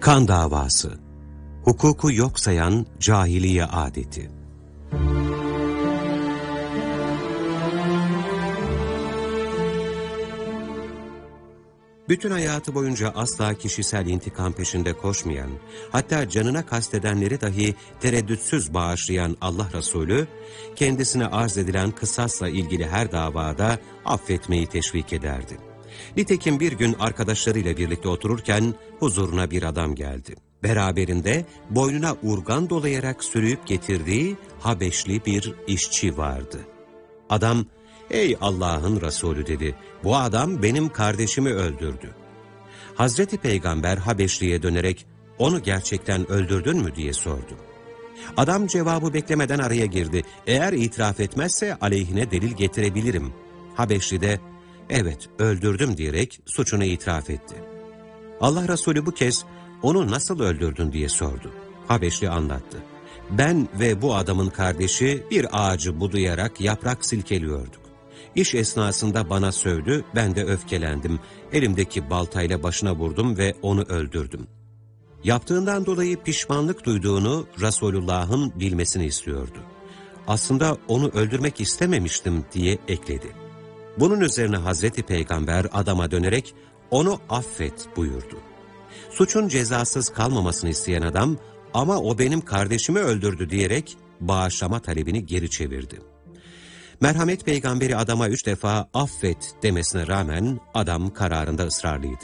Kan davası, hukuku yok sayan cahiliye adeti. Bütün hayatı boyunca asla kişisel intikam peşinde koşmayan, hatta canına kastedenleri dahi tereddütsüz bağışlayan Allah Resulü, kendisine arz edilen kısasla ilgili her davada affetmeyi teşvik ederdi. Nitekim bir gün arkadaşlarıyla birlikte otururken huzuruna bir adam geldi. Beraberinde boynuna urgan dolayarak sürüyüp getirdiği Habeşli bir işçi vardı. Adam, "Ey Allah'ın Resulü," dedi, "bu adam benim kardeşimi öldürdü." Hazreti Peygamber Habeşli'ye dönerek, "Onu gerçekten öldürdün mü?" diye sordu. Adam cevabı beklemeden araya girdi. "Eğer itiraf etmezse aleyhine delil getirebilirim." Habeşli de, "Evet, öldürdüm," diyerek suçunu itiraf etti. Allah Resulü bu kez, "Onu nasıl öldürdün?" diye sordu. Habeşli anlattı. "Ben ve bu adamın kardeşi bir ağacı budayarak yaprak silkeliyorduk. İş esnasında bana sövdü, ben de öfkelendim. Elimdeki baltayla başına vurdum ve onu öldürdüm." Yaptığından dolayı pişmanlık duyduğunu Resulullah'ın bilmesini istiyordu. "Aslında onu öldürmek istememiştim," diye ekledi. Bunun üzerine Hazreti Peygamber adama dönerek, "Onu affet," buyurdu. Suçun cezasız kalmamasını isteyen adam, "Ama o benim kardeşimi öldürdü," diyerek bağışlama talebini geri çevirdi. Merhamet peygamberi adama 3 defa affet demesine rağmen adam kararında ısrarlıydı.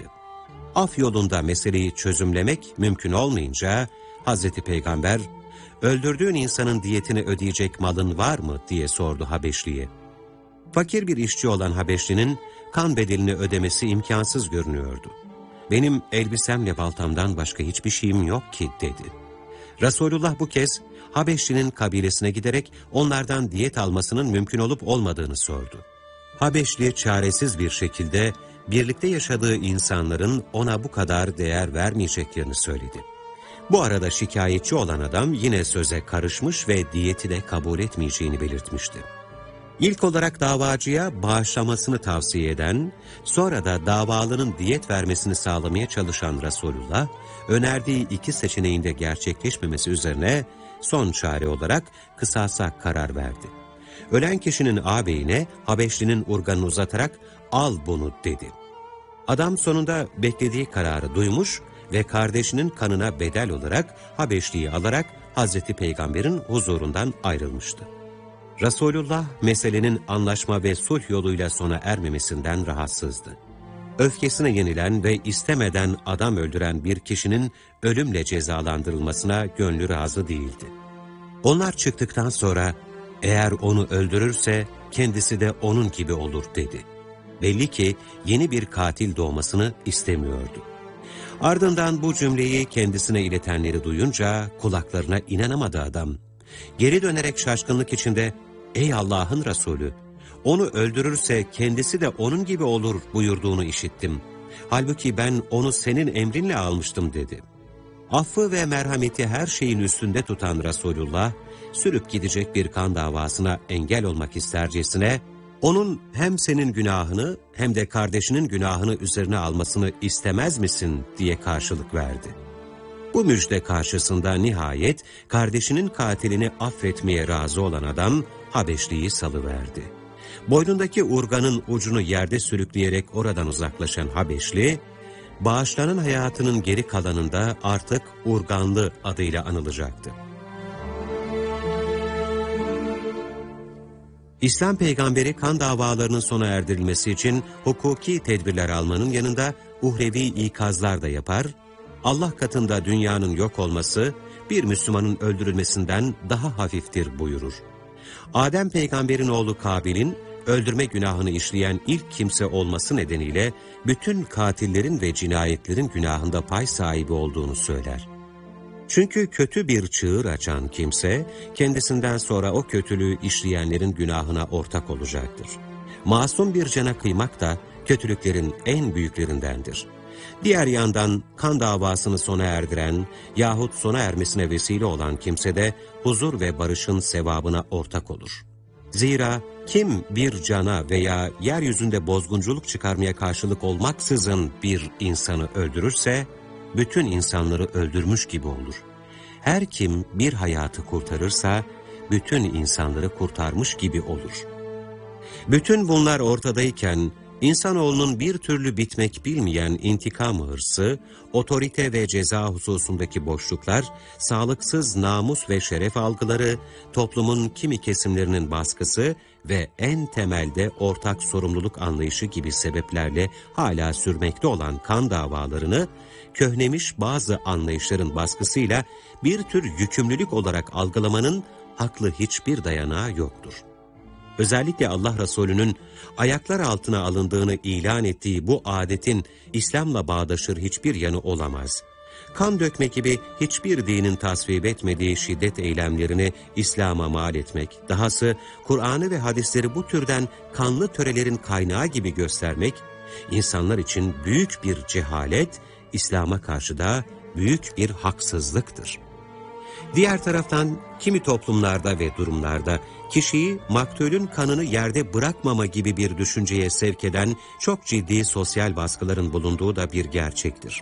Af yolunda meseleyi çözümlemek mümkün olmayınca Hazreti Peygamber, "Öldürdüğün insanın diyetini ödeyecek malın var mı?" diye sordu Habeşli'ye. Fakir bir işçi olan Habeşli'nin kan bedelini ödemesi imkansız görünüyordu. "Benim elbisemle baltamdan başka hiçbir şeyim yok ki," dedi. Resulullah bu kez Habeşli'nin kabilesine giderek onlardan diyet almasının mümkün olup olmadığını sordu. Habeşli çaresiz bir şekilde birlikte yaşadığı insanların ona bu kadar değer vermeyeceklerini söyledi. Bu arada şikayetçi olan adam yine söze karışmış ve diyeti de kabul etmeyeceğini belirtmişti. İlk olarak davacıya bağışlamasını tavsiye eden, sonra da davalının diyet vermesini sağlamaya çalışan Resulullah, önerdiği 2 seçeneğin de gerçekleşmemesi üzerine son çare olarak kısasa karar verdi. Ölen kişinin ağabeyine Habeşli'nin urganını uzatarak, "Al bunu," dedi. Adam sonunda beklediği kararı duymuş ve kardeşinin kanına bedel olarak Habeşli'yi alarak Hazreti Peygamber'in huzurundan ayrılmıştı. Resulullah meselenin anlaşma ve sulh yoluyla sona ermemesinden rahatsızdı. Öfkesine yenilen ve istemeden adam öldüren bir kişinin ölümle cezalandırılmasına gönlü razı değildi. Onlar çıktıktan sonra, "Eğer onu öldürürse kendisi de onun gibi olur," dedi. Belli ki yeni bir katil doğmasını istemiyordu. Ardından bu cümleyi kendisine iletenleri duyunca kulaklarına inanamadı adam. Geri dönerek şaşkınlık içinde, "Ey Allah'ın Resulü, onu öldürürse kendisi de onun gibi olur," buyurduğunu işittim. "Halbuki ben onu senin emrinle almıştım," dedi. Affı ve merhameti her şeyin üstünde tutan Resulullah, sürüp gidecek bir kan davasına engel olmak istercesine, "Onun hem senin günahını hem de kardeşinin günahını üzerine almasını istemez misin?" diye karşılık verdi. Bu müjde karşısında nihayet kardeşinin katilini affetmeye razı olan adam Habeşli'yi salıverdi. Boynundaki urganın ucunu yerde sürükleyerek oradan uzaklaşan Habeşli, bağışlanan hayatının geri kalanında artık Urganlı adıyla anılacaktı. İslam peygamberi kan davalarının sona erdirilmesi için hukuki tedbirler almanın yanında uhrevi ikazlar da yapar, Allah katında dünyanın yok olması bir Müslümanın öldürülmesinden daha hafiftir buyurur. Adem peygamberin oğlu Kabil'in öldürme günahını işleyen ilk kimse olması nedeniyle bütün katillerin ve cinayetlerin günahında pay sahibi olduğunu söyler. Çünkü kötü bir çığır açan kimse kendisinden sonra o kötülüğü işleyenlerin günahına ortak olacaktır. Masum bir cana kıymak da kötülüklerin en büyüklerindendir. Diğer yandan kan davasını sona erdiren yahut sona ermesine vesile olan kimse de huzur ve barışın sevabına ortak olur. Zira kim bir cana veya yeryüzünde bozgunculuk çıkarmaya karşılık olmaksızın bir insanı öldürürse, bütün insanları öldürmüş gibi olur. Her kim bir hayatı kurtarırsa, bütün insanları kurtarmış gibi olur. Bütün bunlar ortadayken, insanoğlunun bir türlü bitmek bilmeyen intikam hırsı, otorite ve ceza hususundaki boşluklar, sağlıksız namus ve şeref algıları, toplumun kimi kesimlerinin baskısı ve en temelde ortak sorumluluk anlayışı gibi sebeplerle hala sürmekte olan kan davalarını, köhnemiş bazı anlayışların baskısıyla bir tür yükümlülük olarak algılamanın haklı hiçbir dayanağı yoktur. Özellikle Allah Resulü'nün ayaklar altına alındığını ilan ettiği bu adetin İslam'la bağdaşır hiçbir yanı olamaz. Kan dökme gibi hiçbir dinin tasvip etmediği şiddet eylemlerini İslam'a mal etmek, dahası Kur'an'ı ve hadisleri bu türden kanlı törelerin kaynağı gibi göstermek, insanlar için büyük bir cehalet, İslam'a karşı da büyük bir haksızlıktır. Diğer taraftan kimi toplumlarda ve durumlarda kişiyi maktulün kanını yerde bırakmama gibi bir düşünceye sevk eden çok ciddi sosyal baskıların bulunduğu da bir gerçektir.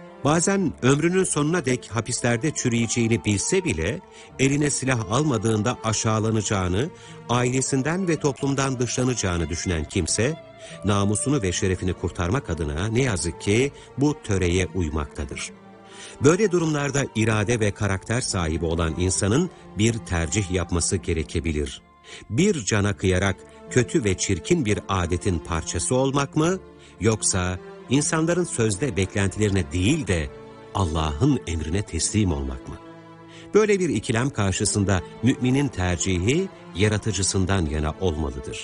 Bazen ömrünün sonuna dek hapislerde çürüyeceğini bilse bile eline silah almadığında aşağılanacağını, ailesinden ve toplumdan dışlanacağını düşünen kimse, namusunu ve şerefini kurtarmak adına ne yazık ki bu töreye uymaktadır. Böyle durumlarda irade ve karakter sahibi olan insanın bir tercih yapması gerekebilir. Bir cana kıyarak kötü ve çirkin bir adetin parçası olmak mı, yoksa insanların sözde beklentilerine değil de Allah'ın emrine teslim olmak mı? Böyle bir ikilem karşısında müminin tercihi yaratıcısından yana olmalıdır.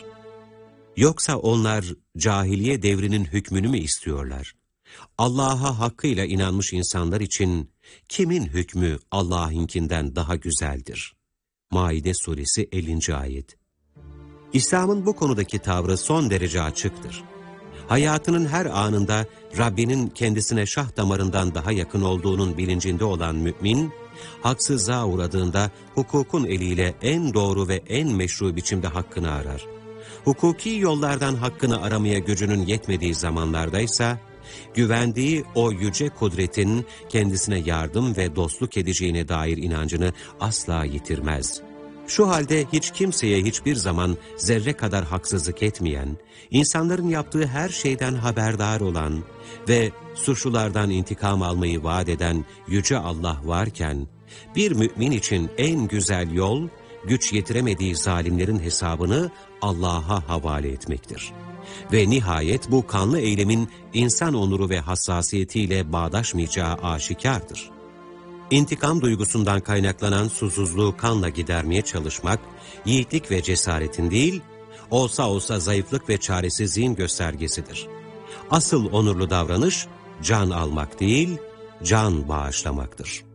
Yoksa onlar cahiliye devrinin hükmünü mü istiyorlar? Allah'a hakkıyla inanmış insanlar için kimin hükmü Allah'ınkinden daha güzeldir? Maide suresi 50. ayet. İslam'ın bu konudaki tavrı son derece açıktır. Hayatının her anında Rabbinin kendisine şah damarından daha yakın olduğunun bilincinde olan mümin, haksızlığa uğradığında hukukun eliyle en doğru ve en meşru biçimde hakkını arar. Hukuki yollardan hakkını aramaya gücünün yetmediği zamanlardaysa, güvendiği o yüce kudretin kendisine yardım ve dostluk edeceğine dair inancını asla yitirmez. Şu halde hiç kimseye hiçbir zaman zerre kadar haksızlık etmeyen, insanların yaptığı her şeyden haberdar olan ve suçlulardan intikam almayı vaat eden yüce Allah varken, bir mümin için en güzel yol, güç yetiremediği zalimlerin hesabını Allah'a havale etmektir. Ve nihayet bu kanlı eylemin insan onuru ve hassasiyetiyle bağdaşmayacağı aşikardır. İntikam duygusundan kaynaklanan susuzluğu kanla gidermeye çalışmak, yiğitlik ve cesaretin değil, olsa zayıflık ve çaresizliğin göstergesidir. Asıl onurlu davranış, can almak değil, can bağışlamaktır.